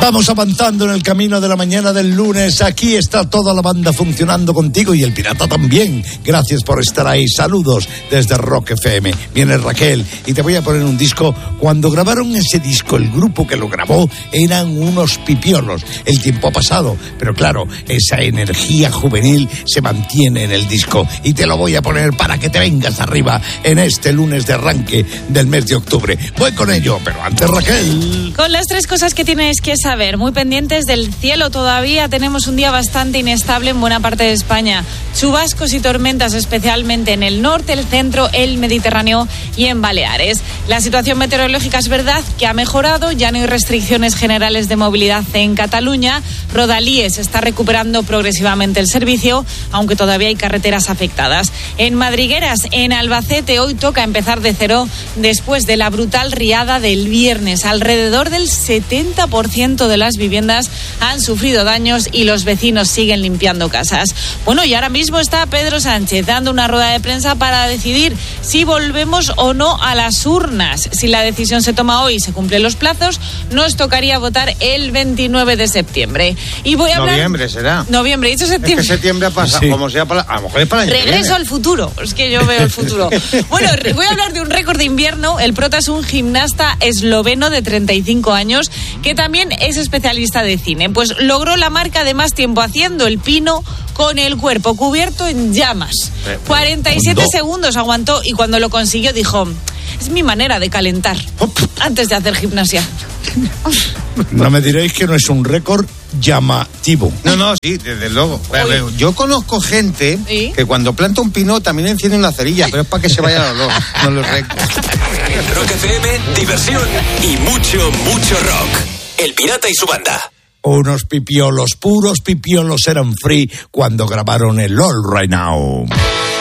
Vamos avanzando en el camino de la mañana del lunes. Aquí está toda la banda funcionando contigo y el pirata también. Gracias por estar ahí. Saludos desde Rock FM. Viene Raquel y te voy a poner un disco. Cuando grabaron ese disco, el grupo que lo grabó eran unos pipiolos. El tiempo ha pasado, pero claro, esa energía juvenil se mantiene en el disco. Y te lo voy a poner para que te vengas arriba en este lunes de arranque del mes de octubre. Voy con ello, pero antes, Raquel. Con las 3 cosas que tienes que saber. Muy pendientes del cielo, todavía tenemos un día bastante inestable en buena parte de España. Chubascos y tormentas especialmente en el norte, el centro, el Mediterráneo y en Baleares. La situación meteorológica es verdad que ha mejorado, ya no hay restricciones generales de movilidad en Cataluña. Rodalíes está recuperando progresivamente el servicio, aunque todavía hay carreteras afectadas. En Madrigueras, en Albacete, hoy toca empezar de cero después de la brutal riada del viernes. Alrededor del 70% de las viviendas han sufrido daños y los vecinos siguen limpiando casas. Bueno, y ahora mismo está Pedro Sánchez dando una rueda de prensa para decidir si volvemos o no a las urnas. Si la decisión se toma hoy y se cumplen los plazos, nos tocaría votar el 29 de septiembre. Y voy a hablar... Noviembre será. Noviembre, he dicho septiembre. Es que septiembre ha pasado, sí. Como sea, a lo mejor es para el año que Regreso viene. al futuro, es que yo veo el futuro. Bueno, voy a hablar de un récord de invierno. El prota es un gimnasta esloveno de 35 años que también es especialista de cine. Pues logró la marca de más tiempo haciendo el pino con el cuerpo cubierto en llamas. 47 segundos aguantó y cuando lo consiguió dijo: es mi manera de calentar antes de hacer gimnasia. No me diréis que no es un récord llamativo. No, sí, desde luego. Yo conozco gente que cuando planta un pino también enciende una cerilla, pero es para que se vaya el olor, no los récords. Rock FM, diversión y mucho, mucho rock. El Pirata y su banda. Unos pipiolos, puros pipiolos eran free cuando grabaron el All Right Now.